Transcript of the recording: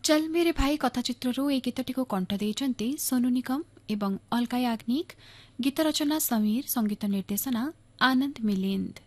चल मेरे भाई कथाचित्रु ए गीतटी को कंठ देइचंती सोनू निगम एवं अलका याग्निक, गीत रचना समीर, संगीत निर्देशना आनंद मिलिंद।